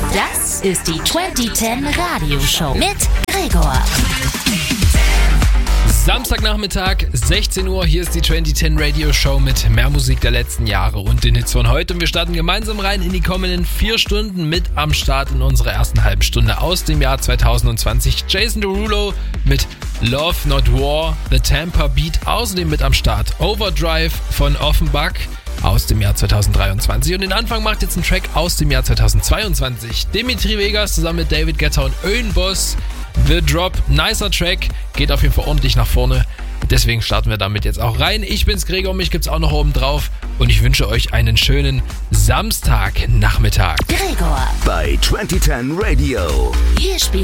Das ist die 2010 Radioshow mit Gregor. Samstagnachmittag, 16 Uhr, hier ist die 2010 Radio Show mit mehr Musik der letzten Jahre und den Hits von heute. Und wir starten gemeinsam rein in die kommenden 4 Stunden mit am Start in unserer ersten halben Stunde aus dem Jahr 2020. Jason Derulo mit Love Not War, The Tampa Beat, außerdem mit am Start Overdrive von Offenbach aus dem Jahr 2023. Und den Anfang macht jetzt ein Track aus dem Jahr 2022. Dimitri Vegas zusammen mit David Guetta und Öhnboss. The Drop, nicer Track, geht auf jeden Fall ordentlich nach vorne. Deswegen starten wir damit jetzt auch rein. Ich bin's Gregor, mich gibt's auch noch oben drauf. Und ich wünsche euch einen schönen Samstagnachmittag. Gregor bei 2010 Radio. Hier spielt